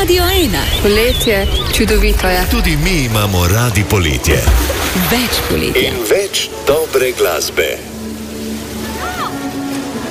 Radio 1. Poletje, čudovito je. Tudi mi imamo radi poletje. Več poletja. In več dobre glasbe.